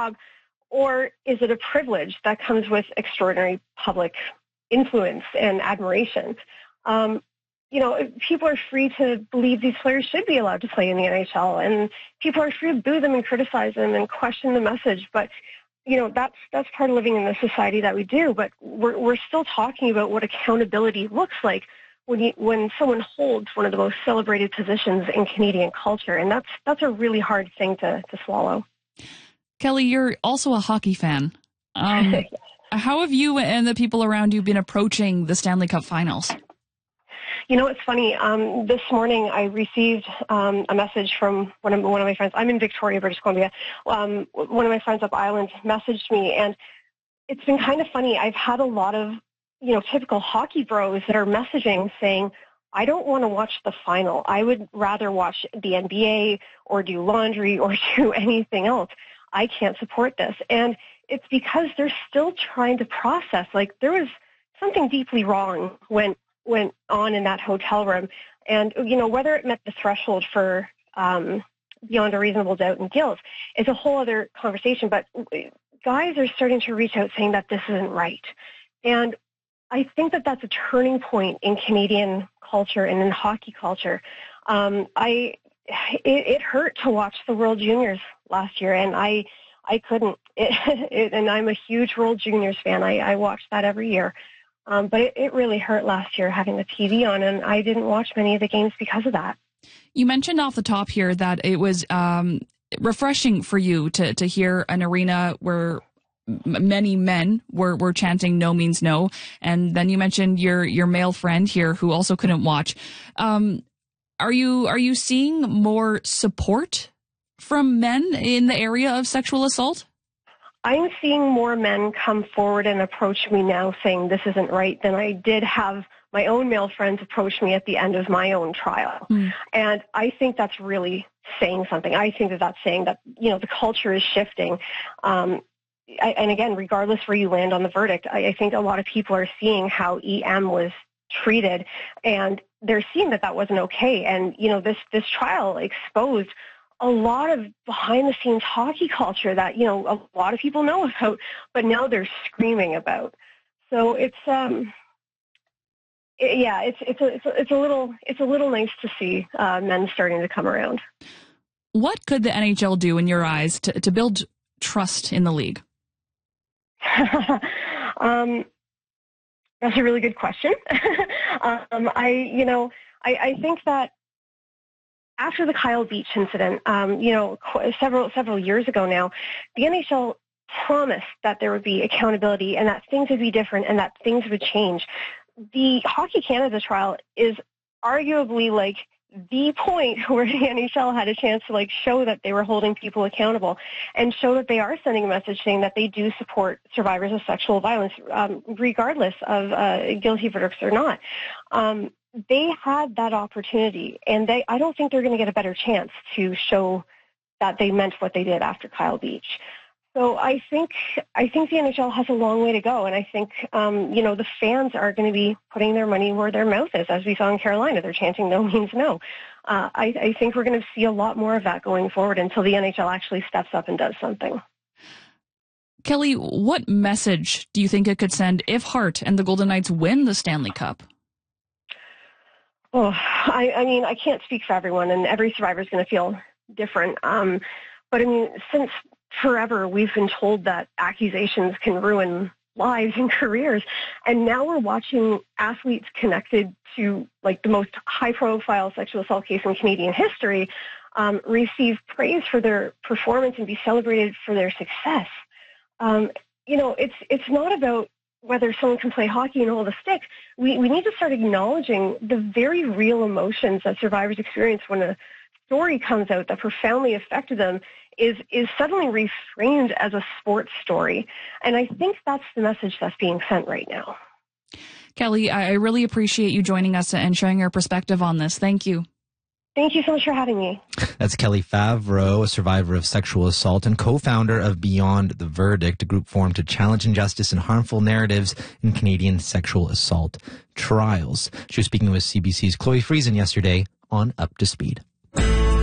job, or is it a privilege that comes with extraordinary public influence and admiration? People are free to believe these players should be allowed to play in the NHL, and people are free to boo them and criticize them and question the message. But, that's part of living in the society that we do. But we're still talking about what accountability looks like when someone holds one of the most celebrated positions in Canadian culture. And that's a really hard thing to swallow. Kelly, you're also a hockey fan. How have you and the people around you been approaching the Stanley Cup Finals? It's funny. This morning I received a message from one of my friends. I'm in Victoria, British Columbia. One of my friends up island messaged me, and it's been kind of funny. I've had a lot of, typical hockey bros that are messaging saying, I don't want to watch the final. I would rather watch the NBA or do laundry or do anything else. I can't support this. And it's because they're still trying to process, like, there was something deeply wrong went on in that hotel room. And, whether it met the threshold for beyond a reasonable doubt and guilt is a whole other conversation. But guys are starting to reach out saying that this isn't right. And I think that that's a turning point in Canadian culture and in hockey culture. It hurt to watch the World Juniors last year, and I couldn't. And I'm a huge World Juniors fan. I watch that every year. But it really hurt last year having the TV on, and I didn't watch many of the games because of that. You mentioned off the top here that it was refreshing for you to hear an arena where many men were chanting "No means no," and then you mentioned your male friend here who also couldn't watch. Are you seeing more support from men in the area of sexual assault? I'm seeing more men come forward and approach me now saying this isn't right than I did have my own male friends approach me at the end of my own trial. And I think that's really saying something. I think that that's saying that, the culture is shifting. And again, regardless where you land on the verdict, I think a lot of people are seeing how EM was treated, and they're seeing that wasn't okay. And, this trial exposed a lot of behind-the-scenes hockey culture that, a lot of people know about, but now they're screaming about. So it's a little nice to see men starting to come around. What could the NHL do in your eyes to build trust in the league? That's a really good question. I think that after the Kyle Beach incident, several years ago now, the NHL promised that there would be accountability and that things would be different and that things would change. The Hockey Canada trial is arguably like the point where the NHL had a chance to show that they were holding people accountable and show that they are sending a message saying that they do support survivors of sexual violence, regardless of guilty verdicts or not. They had that opportunity, and I don't think they're going to get a better chance to show that they meant what they did after Kyle Beach. So I think the NHL has a long way to go, and I think the fans are going to be putting their money where their mouth is, as we saw in Carolina. They're chanting "No means no." I think we're going to see a lot more of that going forward until the NHL actually steps up and does something. Kelly, what message do you think it could send if Hart and the Golden Knights win the Stanley Cup? Oh, I can't speak for everyone, and every survivor is going to feel different. But since forever we've been told that accusations can ruin lives and careers, and now we're watching athletes connected to the most high-profile sexual assault case in Canadian history receive praise for their performance and be celebrated for their success. It's not about whether someone can play hockey and hold a stick. We need to start acknowledging the very real emotions that survivors experience when a story comes out that profoundly affected them is suddenly reframed as a sports story. And I think that's the message that's being sent right now. Kelly, I really appreciate you joining us and sharing your perspective on this. Thank you. Thank you so much for having me. That's Kelly Favreau, a survivor of sexual assault and co-founder of Beyond the Verdict, a group formed to challenge injustice and harmful narratives in Canadian sexual assault trials. She was speaking with CBC's Chloe Friesen yesterday on Up to Speed.